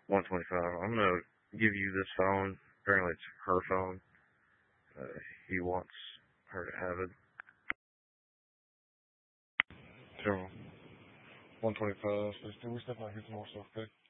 125. I'm gonna give you this phone. Apparently it's her phone. He wants her to have it. So, 125. Let's do we step out and get some more stuff, okay?